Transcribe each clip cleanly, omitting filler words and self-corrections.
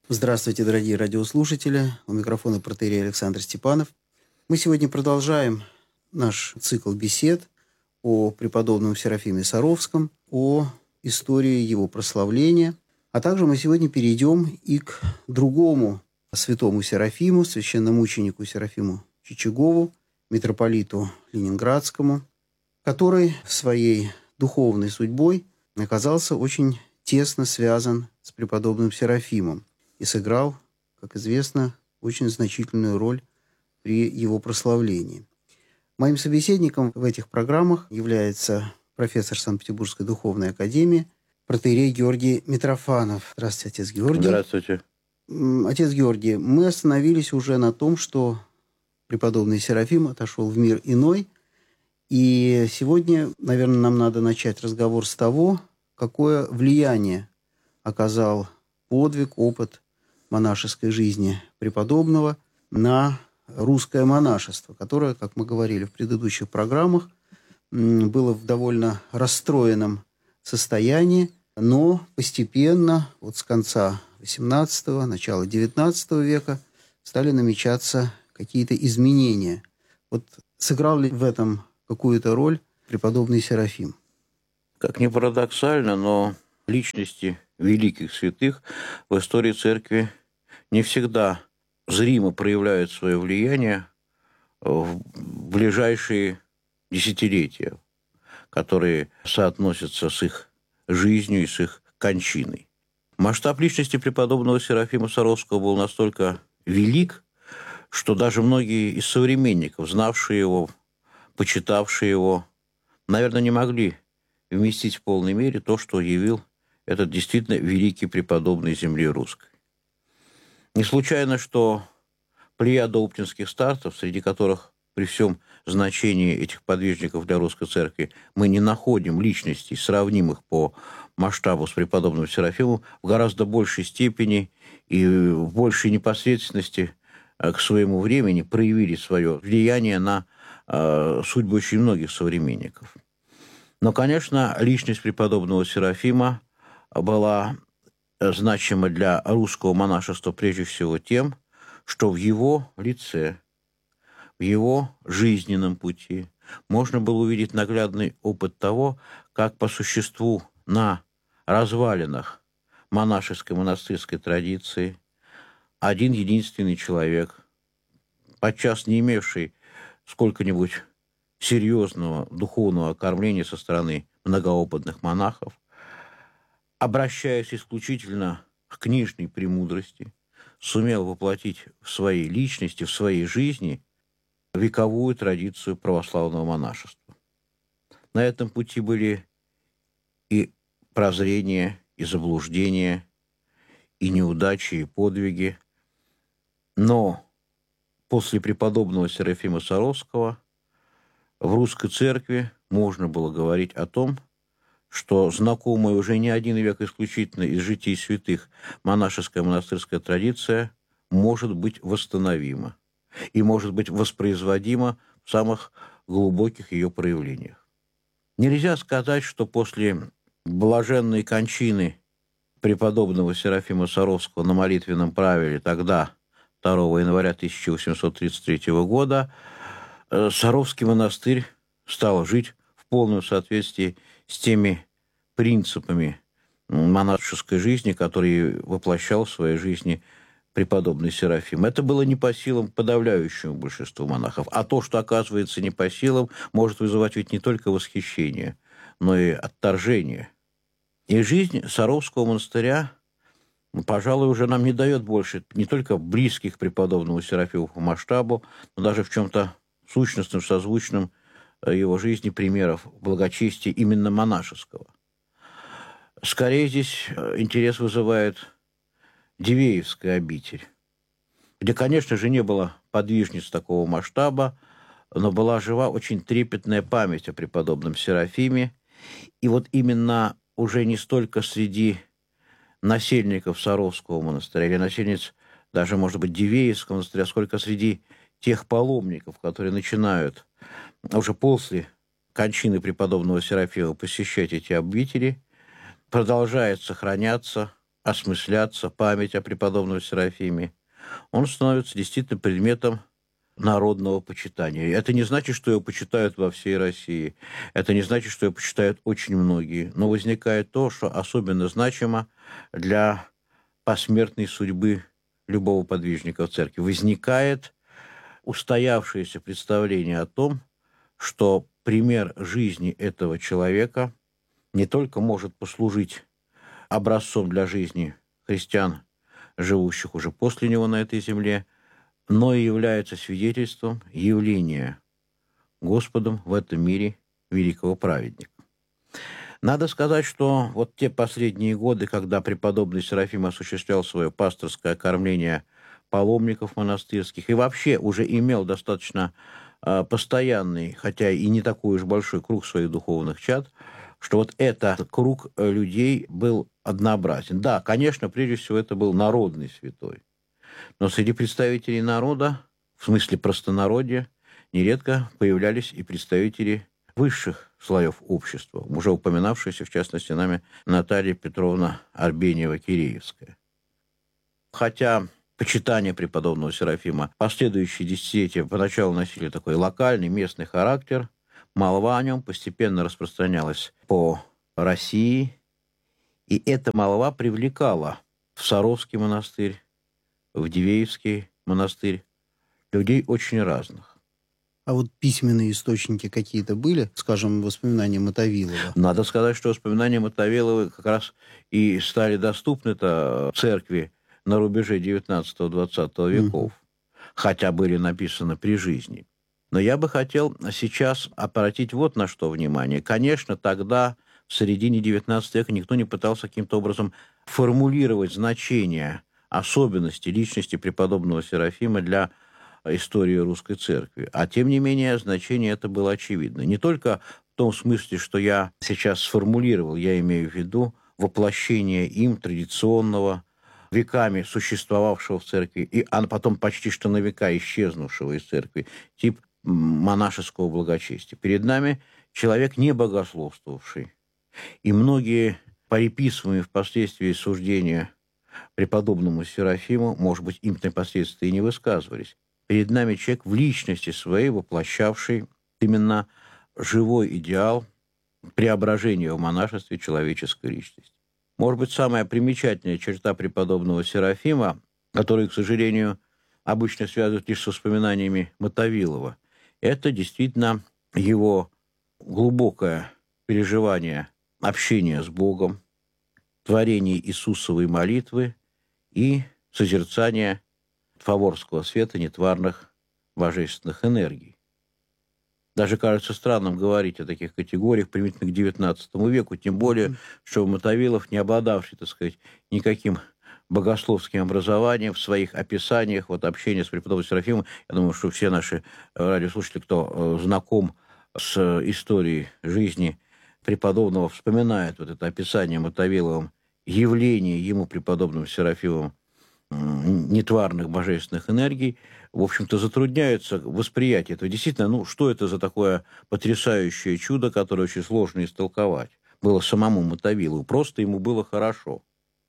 Здравствуйте, дорогие радиослушатели. У микрофона протоиерей Александр Степанов. Мы сегодня продолжаем наш цикл бесед о преподобном Серафиме Саровском, о истории его прославления. А также мы сегодня перейдем и к другому святому Серафиму, священномученику Серафиму Чичагову, митрополиту Ленинградскому, который своей духовной судьбой оказался очень тесно связан с преподобным Серафимом и сыграл, как известно, очень значительную роль при его прославлении. Моим собеседником в этих программах является профессор Санкт-Петербургской духовной академии протоиерей Георгий Митрофанов. Здравствуйте, отец Георгий. Здравствуйте. Отец Георгий, мы остановились уже на том, что преподобный Серафим отошел в мир иной. И сегодня, наверное, нам надо начать разговор с того, какое влияние оказал подвиг, опыт монашеской жизни преподобного на русское монашество, которое, как мы говорили в предыдущих программах, было в довольно расстроенном состоянии, но постепенно, вот с конца XVIII, начала XIX века, стали намечаться какие-то изменения. Вот сыграл ли в этом какую-то роль преподобный Серафим? Как ни парадоксально, но личности великих святых в истории церкви не всегда зримо проявляют свое влияние в ближайшие десятилетия, которые соотносятся с их жизнью и с их кончиной. Масштаб личности преподобного Серафима Саровского был настолько велик, что даже многие из современников, знавшие его, почитавшие его, наверное, не могли вместить в полной мере то, что явил этот действительно великий преподобный земли русской. Не случайно, что плеяда оптинских старцев, среди которых при всем значении этих подвижников для русской церкви мы не находим личностей, сравнимых по масштабу с преподобным Серафимом, в гораздо большей степени и в большей непосредственности к своему времени проявили свое влияние на судьбу очень многих современников. Но, конечно, личность преподобного Серафима была значима для русского монашества прежде всего тем, что в его лице, в его жизненном пути можно было увидеть наглядный опыт того, как по существу на развалинах монашеской монастырской традиции один единственный человек, подчас не имевший сколько-нибудь серьезного духовного окормления со стороны многоопытных монахов, обращаясь исключительно к книжной премудрости, сумел воплотить в своей личности, в своей жизни вековую традицию православного монашества. На этом пути были и прозрения, и заблуждения, и неудачи, и подвиги. Но после преподобного Серафима Саровского в русской церкви можно было говорить о том, что знакомая уже не один век исключительно из житий святых монашеская монастырская традиция может быть восстановима и может быть воспроизводима в самых глубоких ее проявлениях. Нельзя сказать, что после блаженной кончины преподобного Серафима Саровского на молитвенном правиле тогда, 2 января 1833 года, Саровский монастырь стал жить в полном соответствии с теми принципами монашеской жизни, которые воплощал в своей жизни преподобный Серафим. Это было не по силам подавляющему большинству монахов. А то, что оказывается не по силам, может вызывать ведь не только восхищение, но и отторжение. И жизнь Саровского монастыря, пожалуй, уже нам не дает больше не только близких преподобному Серафиму по масштабу, но даже в чем-то сущностным, созвучным его жизни примеров благочестия именно монашеского. Скорее здесь интерес вызывает Дивеевская обитель, где, конечно же, не было подвижниц такого масштаба, но была жива очень трепетная память о преподобном Серафиме. И вот именно уже не столько среди насельников Саровского монастыря или насельниц даже, может быть, Дивеевского монастыря, сколько среди тех паломников, которые начинают уже после кончины преподобного Серафима посещать эти обители, продолжает сохраняться осмысляться память о преподобном Серафиме, он становится действительно предметом народного почитания. Это не значит, что его почитают во всей России. Это не значит, что его почитают очень многие. Но возникает то, что особенно значимо для посмертной судьбы любого подвижника в церкви. Возникает устоявшееся представление о том, что пример жизни этого человека не только может послужить образцом для жизни христиан, живущих уже после него на этой земле, но и является свидетельством явления Господом в этом мире великого праведника. Надо сказать, что вот те последние годы, когда преподобный Серафим осуществлял свое пасторское кормление паломников монастырских и вообще уже имел достаточно постоянный, хотя и не такой уж большой круг своих духовных чад, что вот этот круг людей был однообразен. Да, конечно, прежде всего это был народный святой. Но среди представителей народа, в смысле простонародья, нередко появлялись и представители высших слоев общества, уже упоминавшаяся, в частности, нами Наталья Петровна Арбенева-Киреевская. Хотя почитание преподобного Серафима последующие десятилетия поначалу носили такой локальный, местный характер, молва о нем постепенно распространялась по России, и эта молва привлекала в Саровский монастырь, в Дивеевский монастырь людей очень разных. А вот письменные источники какие-то были, скажем, воспоминания Мотовилова? Надо сказать, что воспоминания Мотовилова как раз и стали доступны-то церкви на рубеже 19-20 веков, хотя были написаны при жизни. Но я бы хотел сейчас обратить вот на что внимание. Конечно, тогда, в середине XIX века, никто не пытался каким-то образом формулировать значение особенности личности преподобного Серафима для истории русской церкви. А тем не менее, значение это было очевидно. Не только в том смысле, что я сейчас сформулировал, я имею в виду воплощение им традиционного, веками существовавшего в церкви, а потом почти что на века исчезнувшего из церкви, тип монашеского благочестия. Перед нами человек не богословствовавший. И многие приписываемые впоследствии суждения преподобному Серафиму, может быть, им непосредственно и не высказывались. Перед нами человек в личности своей, воплощавший именно живой идеал преображения в монашестве человеческой личности. Может быть, самая примечательная черта преподобного Серафима, которую, к сожалению, обычно связывают лишь с воспоминаниями Мотовилова, это действительно его глубокое переживание общения с Богом, творение Иисусовой молитвы и созерцание фаворского света нетварных божественных энергий. Даже кажется странным говорить о таких категориях примитивно к XIX веку, тем более, что Мотовилов, не обладавший, так сказать, никаким богословским образованием в своих описаниях вот, общения с преподобным Серафимом, я думаю, что все наши радиослушатели, кто знаком с историей жизни преподобного, вспоминают вот это описание Мотовиловым явление ему, преподобным Серафимом, нетварных божественных энергий, в общем-то, затрудняются восприятие этого. Действительно, что это за такое потрясающее чудо, которое очень сложно истолковать? Было самому Мотовилову, просто ему было хорошо.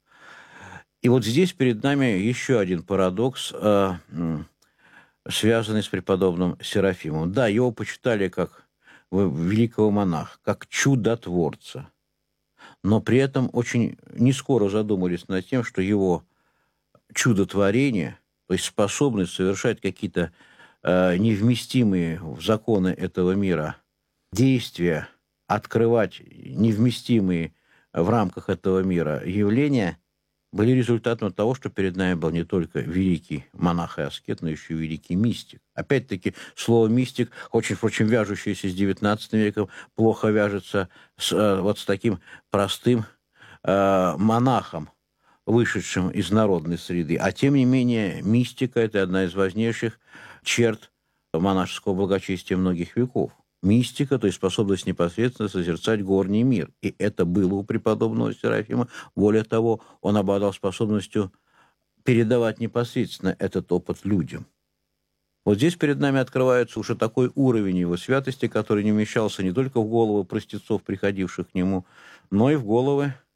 И вот здесь перед нами еще один парадокс, связанный с преподобным Серафимом. Да, его почитали как великого монаха, как чудотворца, но при этом очень нескоро задумались над тем, что его чудотворение, то есть способность совершать какие-то невместимые в законы этого мира действия, открывать невместимые в рамках этого мира явления, были результатом того, что перед нами был не только великий монах и аскет, но еще и великий мистик. Опять-таки, слово «мистик», очень, впрочем, вяжущееся с XIX веком, плохо вяжется с таким простым монахом, вышедшим из народной среды. А тем не менее, мистика – это одна из важнейших черт монашеского благочестия многих веков. Мистика, то есть способность непосредственно созерцать горний мир. И это было у преподобного Серафима. Более того, он обладал способностью передавать непосредственно этот опыт людям. Вот здесь перед нами открывается уже такой уровень его святости, который не вмещался не только в головы простецов, приходивших к нему, но и в головы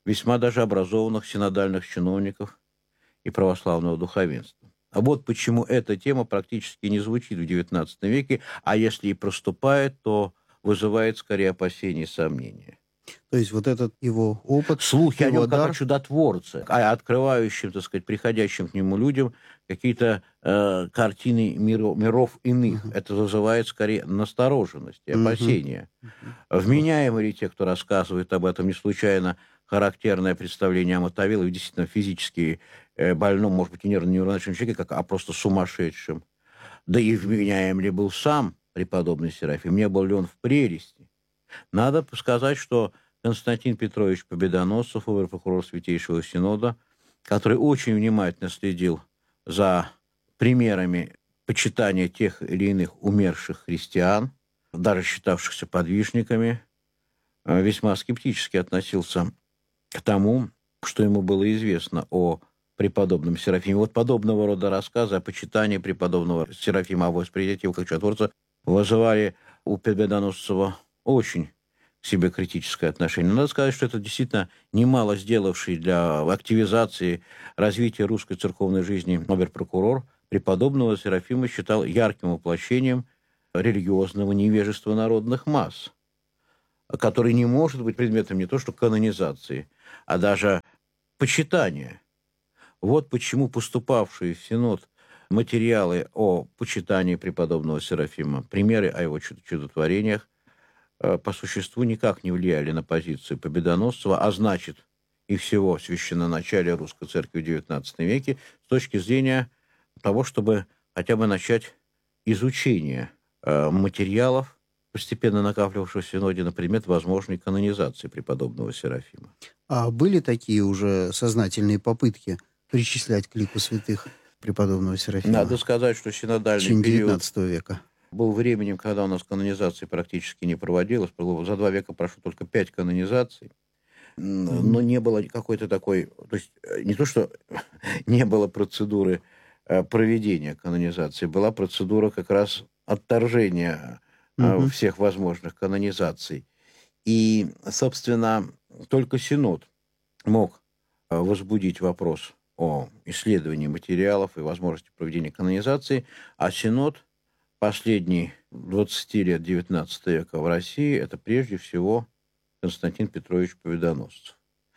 весьма даже образованных синодальных чиновников и православного духовенства. А вот почему эта тема практически не звучит в XIX веке, а если и проступает, то вызывает скорее опасения и сомнения. То есть вот этот его опыт, Слухи о его нем как о дар... чудотворце, открывающим, так сказать, приходящим к нему людям какие-то картины миров иных. Мгм. Это вызывает скорее настороженность и Мгм. опасения. Мгм. Вменяемы ли те, кто рассказывает об этом, не случайно характерное представление о Мотовилове, действительно физически больном, может быть, и нервно-неврологическом человеке, а просто сумасшедшим? Да и вменяем ли был сам преподобный Серафим? Не был ли он в прелести? Надо сказать, что Константин Петрович Победоносцев, обер-прокурор Святейшего Синода, который очень внимательно следил за примерами почитания тех или иных умерших христиан, даже считавшихся подвижниками, весьма скептически относился к тому, что ему было известно о преподобном Серафиме. Вот подобного рода рассказы о почитании преподобного Серафима, о восприятии его как чудотворца вызывали у Победоносцева очень к себе критическое отношение. Но надо сказать, что это действительно немало сделавший для активизации развития русской церковной жизни обер-прокурор преподобного Серафима считал ярким воплощением религиозного невежества народных масс, который не может быть предметом не то что канонизации, а даже почитания. Вот почему поступавшие в Синод материалы о почитании преподобного Серафима, примеры о его чудотворениях, по существу никак не влияли на позицию Победоносцева, а значит, и всего священноначалия русской церкви в XIX веке с точки зрения того, чтобы хотя бы начать изучение материалов, постепенно накапливавшегося в Синоде на предмет возможной канонизации преподобного Серафима. А были такие уже сознательные попытки причислять к лику святых преподобного Серафима Надо сказать, что в синодальный течение период XIX века? был временем, когда у нас канонизации практически не проводилось. За 2 века прошло только 5 канонизаций. Но Мгм. не было какой-то такой... То есть не то, что не было процедуры проведения канонизации, была процедура как раз отторжения Мгм. всех возможных канонизаций. И, собственно, только Синод мог возбудить вопрос о исследовании материалов и возможности проведения канонизации, а Синод последний 20 лет XIX века в России – это прежде всего Константин Петрович Победоносцев.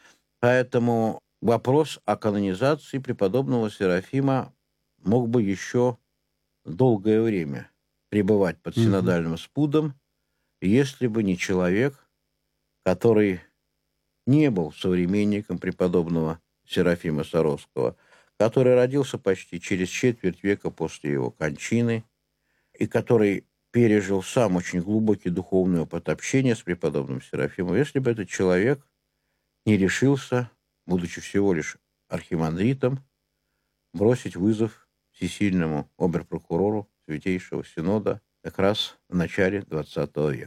Поэтому вопрос о канонизации преподобного Серафима мог бы еще долгое время пребывать под Мгм. синодальным спудом, если бы не человек, который не был современником преподобного Серафима Саровского, который родился почти через четверть века после его кончины и который пережил сам очень глубокий духовный опыт общения с преподобным Серафимом. Если бы этот человек не решился, будучи всего лишь архимандритом, бросить вызов всесильному обер-прокурору Святейшего Синода как раз в начале XX века.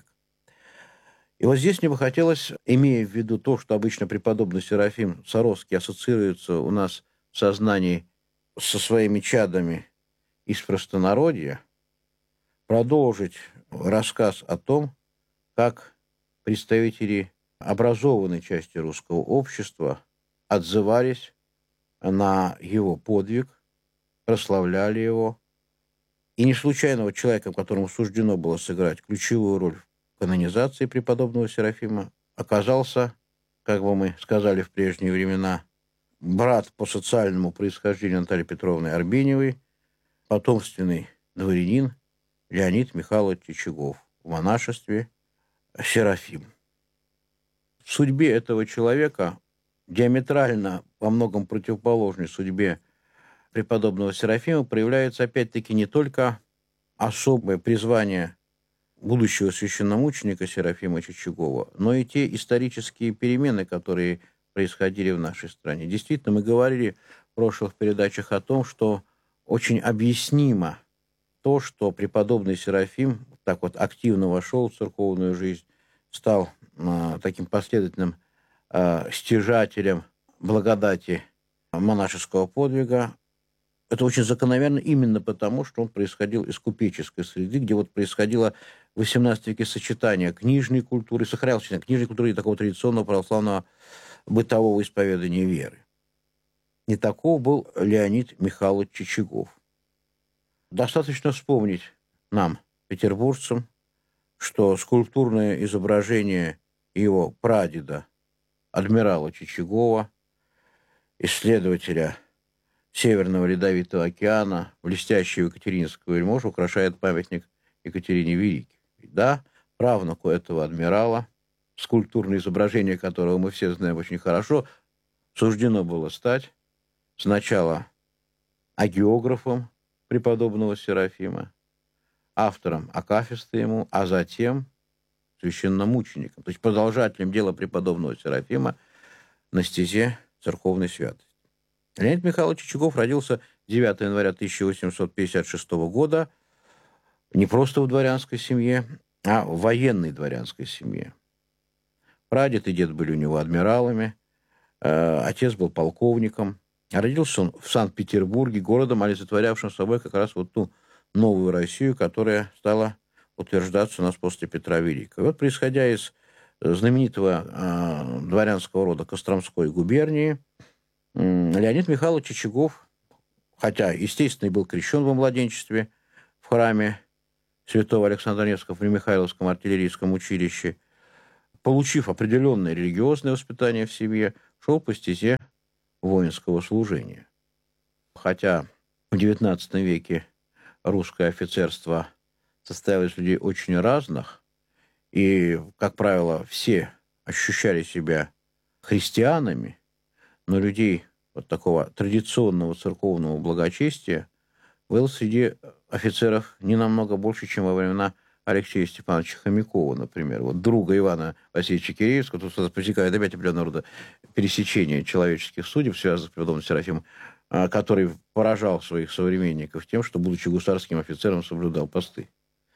И вот здесь мне бы хотелось, имея в виду то, что обычно преподобный Серафим Саровский ассоциируется у нас в сознании со своими чадами из простонародья, продолжить рассказ о том, как представители образованной части русского общества отзывались на его подвиг, прославляли его. И не случайного человека, которому суждено было сыграть ключевую роль в канонизации преподобного Серафима, оказался, как бы мы сказали в прежние времена, брат по социальному происхождению Натальи Петровны Арбеневой, потомственный дворянин Леонид Михайлович Чичагов в монашестве Серафим. В судьбе этого человека, диаметрально во многом противоположной судьбе преподобного Серафима, проявляется опять-таки не только особое призвание будущего священномученика Серафима Чичагова, но и те исторические перемены, которые происходили в нашей стране. Действительно, мы говорили в прошлых передачах о том, что очень объяснимо то, что преподобный Серафим так вот активно вошел в церковную жизнь, стал таким последовательным стяжателем благодати монашеского подвига. Это очень закономерно именно потому, что он происходил из купеческой среды, где вот происходило в XVIII веке сочетание книжной культуры, сохранялось книжной культуры и такого традиционного православного бытового исповедания веры. Не таков был Леонид Михайлович Чичагов. Достаточно вспомнить нам, петербуржцам, что скульптурное изображение его прадеда, адмирала Чичагова, исследователя Северного Ледовитого океана, блестящего екатерининского вельможа, украшает памятник Екатерине Великой. Да, правнуку этого адмирала, скульптурное изображение которого мы все знаем очень хорошо, суждено было стать сначала агеографом преподобного Серафима, автором акафиста ему, а затем священномучеником, то есть продолжателем дела преподобного Серафима на стезе церковной святости. Леонид Михайлович Чичагов родился 9 января 1856 года не просто в дворянской семье, а в военной дворянской семье. Прадед и дед были у него адмиралами, отец был полковником. Родился он в Санкт-Петербурге, городом, олицетворявшим собой как раз вот ту новую Россию, которая стала утверждаться у нас после Петра Великого. И вот, происходя из знаменитого дворянского рода Костромской губернии, Леонид Михайлович Чичагов, хотя, естественно, и был крещен во младенчестве в храме святого Александра Невского при Михайловском артиллерийском училище, получив определенное религиозное воспитание в семье, шел по стезе воинского служения. Хотя в XIX веке русское офицерство состояло из людей очень разных, и, как правило, все ощущали себя христианами, но людей вот такого традиционного церковного благочестия было среди офицеров не намного больше, чем во времена Алексея Степановича Хомякова, например. Вот друга Ивана Васильевича Киреевского, тут возникает опять определенного рода пересечение человеческих судеб, связанных с преподобным Серафимом, который поражал своих современников тем, что, будучи гусарским офицером, соблюдал посты.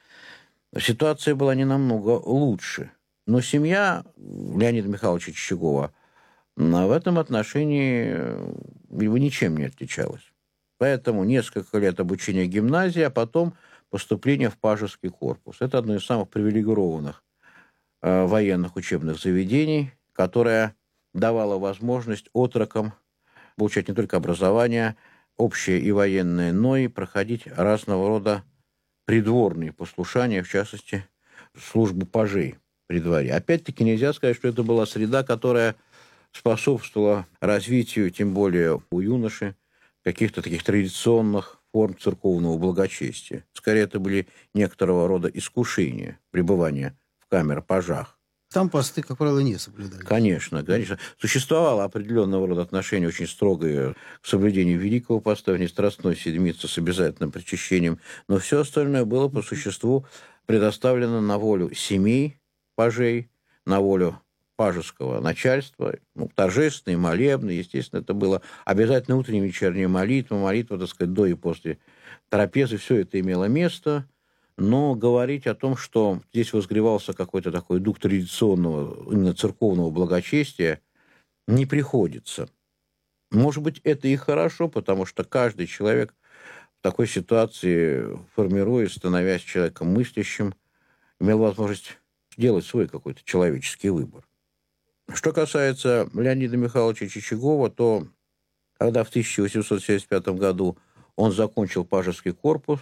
Ситуация была не намного лучше. Но семья Леонида Михайловича Чичагова в этом отношении его ничем не отличалась. Поэтому несколько лет обучения в гимназии, а потом поступление в Пажеский корпус. Это одно из самых привилегированных военных учебных заведений, которое давало возможность отрокам получать не только образование общее и военное, но и проходить разного рода придворные послушания, в частности, службу пажей при дворе. Опять-таки нельзя сказать, что это была среда, которая способствовала развитию, тем более у юноши, каких-то таких традиционных форм церковного благочестия. Скорее, это были некоторого рода искушения пребывания в камер-пажах. Там посты, как правило, не соблюдались. Конечно, конечно. Существовало определенного рода отношение очень строгое к соблюдению Великого Поста, внестрастной седмицы с обязательным причащением, но все остальное было по существу предоставлено на волю семей пажей, на волю пажеского начальства, торжественные, молебные, естественно, это было обязательно утренняя и вечерняя молитва, так сказать, до и после трапезы, все это имело место, но говорить о том, что здесь возгревался какой-то такой дух традиционного, именно церковного благочестия, не приходится. Может быть, это и хорошо, потому что каждый человек в такой ситуации, формируясь, становясь человеком мыслящим, имел возможность делать свой какой-то человеческий выбор. Что касается Леонида Михайловича Чичагова, то когда в 1875 году он закончил Пажеский корпус,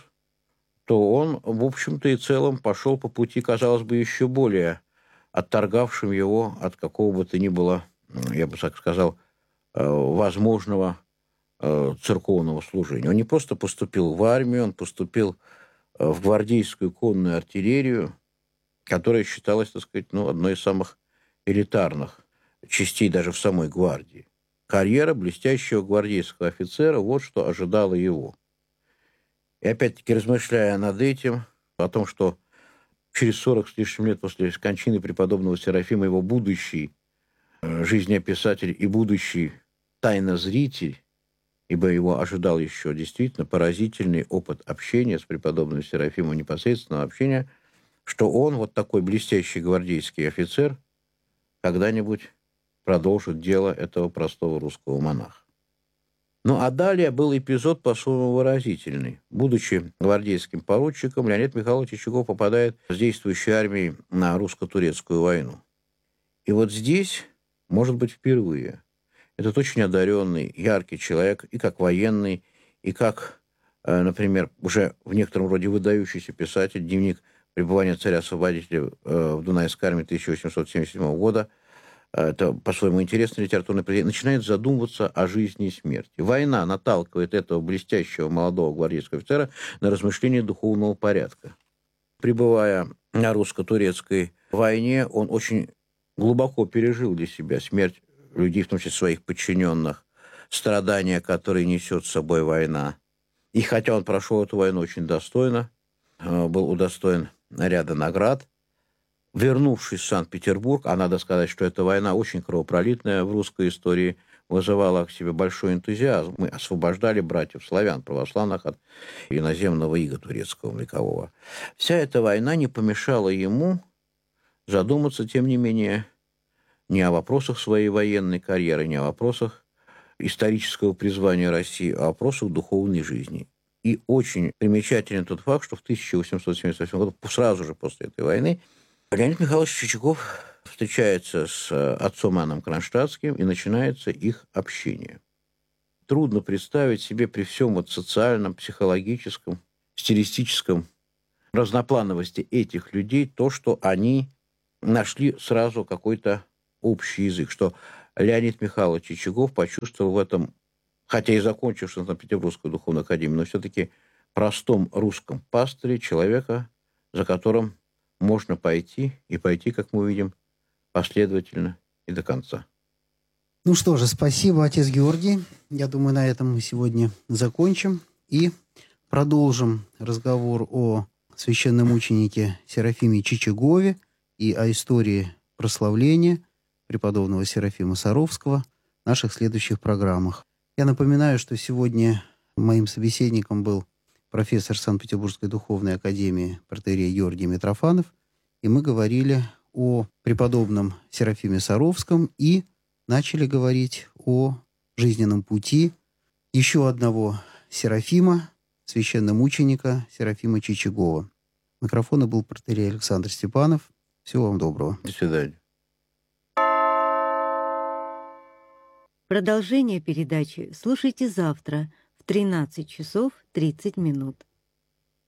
то он, в общем-то и целом, пошел по пути, казалось бы, еще более отторгавшим его от какого бы то ни было, я бы так сказал, возможного церковного служения. Он не просто поступил в армию, он поступил в гвардейскую конную артиллерию, которая считалась, так сказать, одной из самых элитарных частей даже в самой гвардии. Карьера блестящего гвардейского офицера, вот что ожидало его. И опять-таки, размышляя над этим, о том, что через 40 с лишним лет после кончины преподобного Серафима его будущий жизнеописатель и будущий тайнозритель, ибо его ожидал еще действительно поразительный опыт общения с преподобным Серафимом, непосредственного общения, что он, вот такой блестящий гвардейский офицер, когда-нибудь продолжит дело этого простого русского монаха. Ну, а далее был эпизод по-своему выразительный. Будучи гвардейским поручиком, Леонид Михайлович Чичагов попадает с действующей армией на русско-турецкую войну. И вот здесь может быть, впервые. Этот очень одаренный, яркий человек, и как военный, и как, например, уже в некотором роде выдающийся писатель, дневник пребывания царя-освободителя в Дунайской армии 1877 года, это по-своему интересное литературное произведение, начинает задумываться о жизни и смерти. Война наталкивает этого блестящего молодого гвардейского офицера на размышления духовного порядка. Пребывая на русско-турецкой войне, он очень глубоко пережил для себя смерть людей, в том числе своих подчиненных, страдания, которые несет с собой война. И хотя он прошел эту войну очень достойно, был удостоен ряда наград, вернувшись в Санкт-Петербург, а надо сказать, что эта война очень кровопролитная в русской истории, вызывала к себе большой энтузиазм. Мы освобождали братьев-славян, православных, от иноземного ига турецкого векового. Вся эта война не помешала ему задуматься, тем не менее, не о вопросах своей военной карьеры, не о вопросах исторического призвания России, а о вопросах духовной жизни. И очень примечателен тот факт, что в 1878 году, сразу же после этой войны, Леонид Михайлович Чичагов встречается с отцом Иоанном Кронштадтским, и начинается их общение. Трудно представить себе при всем вот социальном, психологическом, стилистическом разноплановости этих людей то, что они нашли сразу какой-то общий язык, что Леонид Михайлович Чичагов почувствовал в этом, хотя и закончивший Санкт-Петербургскую духовную академию, но все-таки простом русском пастыре человека, за которым можно пойти, и пойти, как мы увидим, последовательно и до конца. Ну что же, спасибо, отец Георгий. Я думаю, на этом мы сегодня закончим и продолжим разговор о священномученике Серафиме Чичагове и о истории прославления преподобного Серафима Саровского в наших следующих программах. Я напоминаю, что сегодня моим собеседником был профессор Санкт-Петербургской духовной академии протоиерей Георгий Митрофанов, и мы говорили о преподобном Серафиме Саровском и начали говорить о жизненном пути еще одного Серафима, священномученика Серафима Чичагова. У микрофона был протоиерей Александр Степанов. Всего вам доброго. До свидания. Продолжение передачи слушайте завтра в 13 часов 30 минут.